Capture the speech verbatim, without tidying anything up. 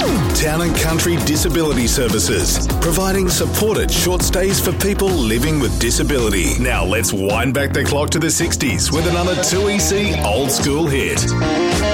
Town and Country Disability Services, providing supported short stays for people living with disability. Now let's wind back the clock to the sixties with another two E C old school hit.